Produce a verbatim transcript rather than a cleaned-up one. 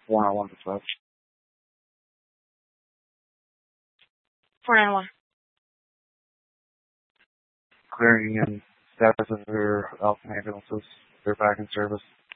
four nine one dispatch. four nine one. Clearing and status of their Alpha ambulances. They're back in service.